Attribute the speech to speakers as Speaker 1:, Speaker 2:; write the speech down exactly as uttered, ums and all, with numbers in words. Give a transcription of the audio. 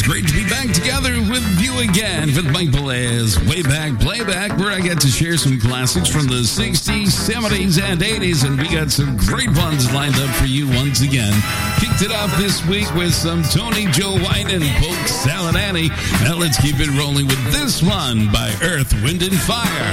Speaker 1: great to be back together with you again with Mike Belay's Way Back Playback, where I get to share some classics from the sixties, seventies, and eighties, and we got some great ones lined up for you once again. Kicked it off this week with some Tony Joe White and Polk Salad Annie. Now let's keep it rolling with this one by Earth, Wind, and Fire.